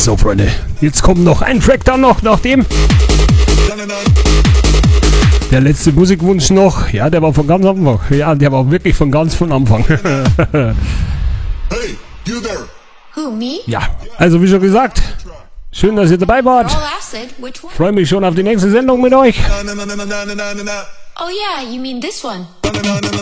So, Freunde, jetzt kommt noch ein Track dann noch, nachdem der letzte Musikwunsch noch, ja, der war von ganz Anfang. Ja, der war wirklich von Anfang. Hey, you there. Who, me? Ja, also wie schon gesagt, schön, dass ihr dabei wart. All acid? Which one? Freue mich schon auf die nächste Sendung mit euch. Oh yeah, you mean this one?